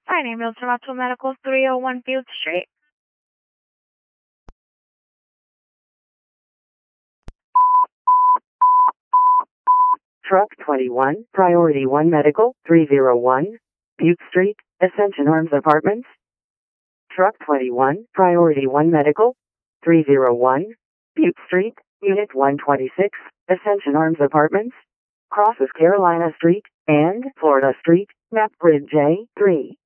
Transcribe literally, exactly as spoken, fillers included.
My name is Toronto Medical, three oh one Field Street. Truck twenty-one, Priority one Medical, three oh one, Butte Street, Ascension Arms Apartments. Truck twenty-one, Priority one Medical, three oh one, Butte Street, Unit one twenty-six, Ascension Arms Apartments. Crosses Carolina Street and Florida Street, map grid J three.